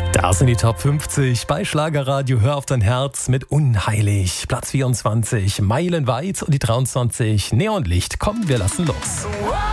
Da sind die Top 50 bei Schlagerradio. Hör auf dein Herz mit Unheilig. Platz 24, Meilenweit und die 23, Neonlicht. Komm, wir lassen los.